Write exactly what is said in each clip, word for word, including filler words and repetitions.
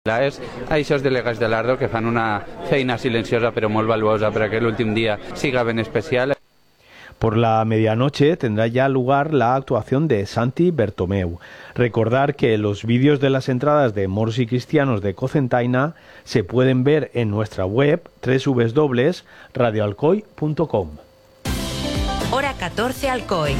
És aquests delegats de l'Ardo que fan una feina silenciosa però molt valuosa perquè l'últim dia siga ben especial. Por la medianoche tendrá ya lugar la actuación de Santi Bertomeu. Recordar que los vídeos de las entradas de Moros y Cristianos de Cocentaina se pueden ver en nuestra web doble u doble u doble u punto radio alcoy punto com. Hora catorce Alcoy.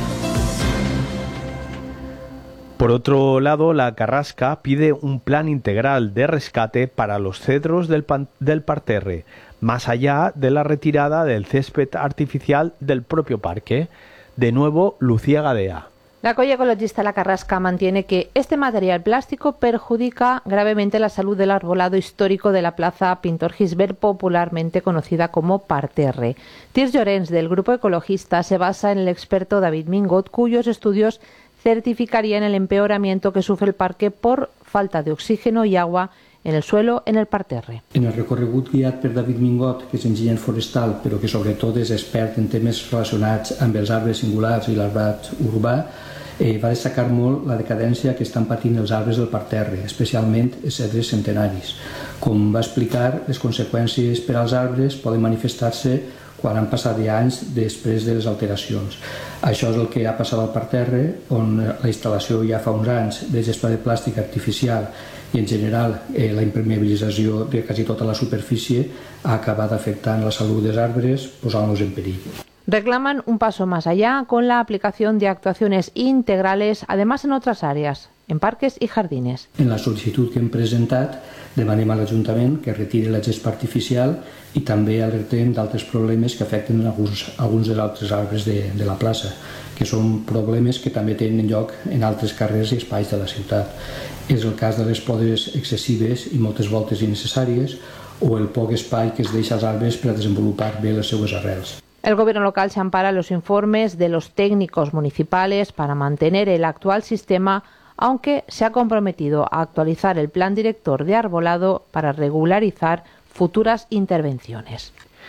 Por otro lado, la Carrasca pide un plan integral de rescate para los cedros del, pan, del parterre, más allá de la retirada del césped artificial del propio parque. De nuevo, Lucía Gadea. La colla ecologista La Carrasca mantiene que este material plástico perjudica gravemente la salud del arbolado histórico de la plaza Pintor Gisbert, popularmente conocida como Parterre. Tirs Llorens, del grupo ecologista, se basa en el experto David Mingot, cuyos estudios certificarían el empeoramiento que sufre el parque por falta de oxígeno y agua en el suelo en el parterre. En el recorregut guiat per David Mingot, que és enginyer forestal, però que sobretot és expert en temes relacionats amb els arbres singulars i l'arbrat urbà, eh, va destacar molt la decadència que estan patint els arbres del parterre, especialment els cedres centenaris. Com va explicar, les conseqüències per als arbres poden manifestar-se quan han passat ja anys després de les alteracions. Això és el que ha passat al parterre, on la instal·lació ja fa uns anys de gespa de plàstic artificial i en general eh, la impermeabilització de quasi tota la superfície ha acabat afectant la salut dels arbres, posant-los en perill. Reclaman un paso más allá con la aplicación de actuaciones integrales, además en otras áreas, en parques y jardines. En la sol·licitud que hem presentat demanem a l'Ajuntament que retiri la gespa artificial i també alertem d'altres problemes que afecten alguns, alguns dels altres arbres de, de la plaça, que són problemes que també tenen lloc en altres carrers i espais de la ciutat. És el cas de les podes excessives i moltes voltes innecessàries o el poc espai que es deixa als arbres per a desenvolupar bé les seues arrels. El gobierno local se ampara en los informes de los técnicos municipales para mantener el actual sistema, aunque se ha comprometido a actualizar el plan director de arbolado para regularizar futuras intervenciones.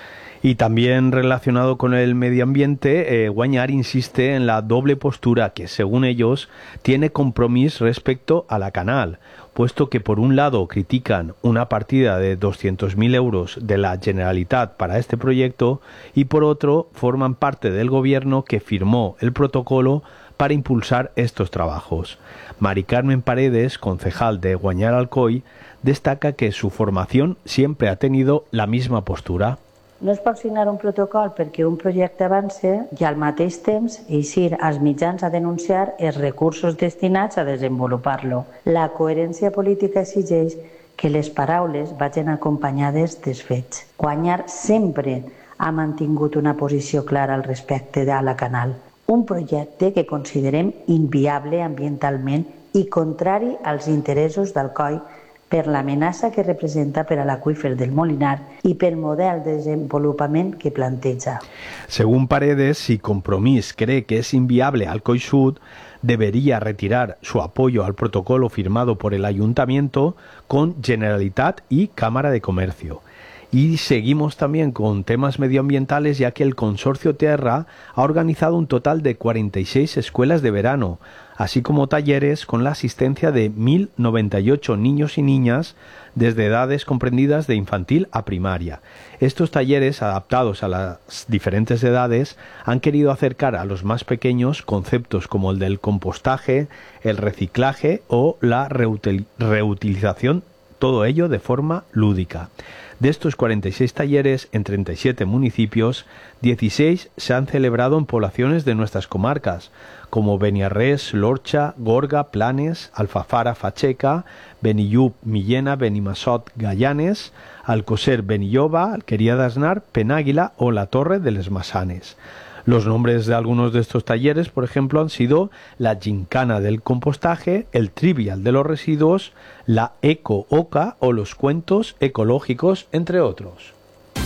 Y también relacionado con el medio ambiente, eh, Guanyar insiste en la doble postura que, según ellos, tiene compromiso respecto a la Canal, puesto que por un lado critican una partida de doscientos mil euros de la Generalitat para este proyecto y por otro forman parte del gobierno que firmó el protocolo para impulsar estos trabajos. Mari Carmen Paredes, concejal de Guanyar Alcoy, destaca que su formación siempre ha tenido la misma postura. No es pot signar un protocol perquè un projecte avance i al mateix temps eixir als mitjans a denunciar els recursos destinats a desenvolupar-lo. La coherència política exigeix que les paraules vagin acompanyades dels fets. Guanyar sempre ha mantingut una posició clara al respecte de la Canal. Un projecte que considerem inviable ambientalment i contrari als interessos d'Alcoi per l'amenaça que representa per a l'aqüífer del Molinar i pel model de desenvolupament que planteja. Según Paredes, si Compromís cree que es inviable Alcoy Sud, debería retirar su apoyo al protocolo firmado por el Ayuntamiento con Generalitat y Cámara de Comercio. Y seguimos también con temas medioambientales, ya que el Consorcio Terra ha organizado un total de cuarenta y seis escuelas de verano, así como talleres con la asistencia de mil noventa y ocho niños y niñas desde edades comprendidas de infantil a primaria. Estos talleres, adaptados a las diferentes edades, han querido acercar a los más pequeños conceptos como el del compostaje, el reciclaje o la reutil- reutilización, todo ello de forma lúdica. De estos cuarenta y seis talleres en treinta y siete municipios, dieciséis se han celebrado en poblaciones de nuestras comarcas, como Beniarrés, Lorcha, Gorga, Planes, Alfafara, Facheca, Benillup, Millena, Benimassot, Gallanes, Alcocer, Benilloba, Alquería d'Asnar, Penàguila o la Torre de les Masanes. Los nombres de algunos de estos talleres, por ejemplo, han sido la Gincana del compostaje, el Trivial de los residuos, la Eco Oca o los cuentos ecológicos, entre otros.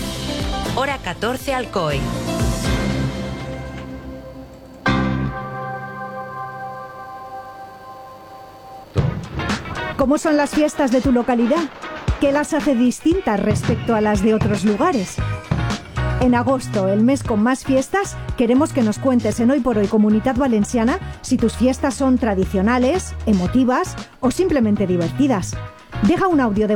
Hora catorce Alcoy. ¿Cómo son las fiestas de tu localidad? ¿Qué las hace distintas respecto a las de otros lugares? En agosto, el mes con más fiestas, queremos que nos cuentes en Hoy por Hoy Comunitat Valenciana si tus fiestas son tradicionales, emotivas o simplemente divertidas. Deja un audio de